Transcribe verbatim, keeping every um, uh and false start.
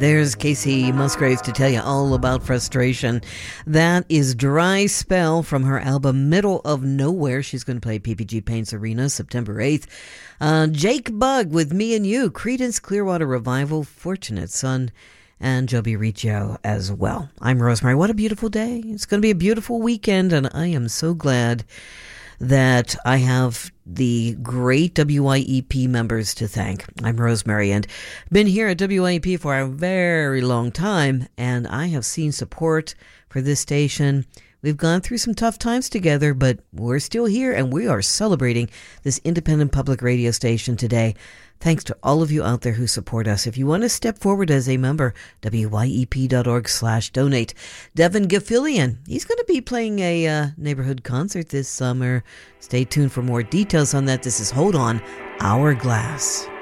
There's Casey Musgraves to tell you all about frustration. That is Dry Spell from her album Middle of Nowhere. She's going to play P P G Paints Arena September eighth. Uh, Jake Bugg with Me and You, Creedence Clearwater Revival, Fortunate Son, and Joby Riccio as well. I'm Rosemary. What a beautiful day. It's going to be a beautiful weekend, and I am so glad that I have the great W I E P members to thank. I'm Rosemary, and been here at W I E P for a very long time, and I have seen support for this station. We've gone through some tough times together, but we're still here, and we are celebrating this independent public radio station today. Thanks to all of you out there who support us. If you want to step forward as a member, W Y E P dot org slash donate. Devin Gaffilian, he's going to be playing a uh, neighborhood concert this summer. Stay tuned for more details on that. This is Hold On, Hourglass.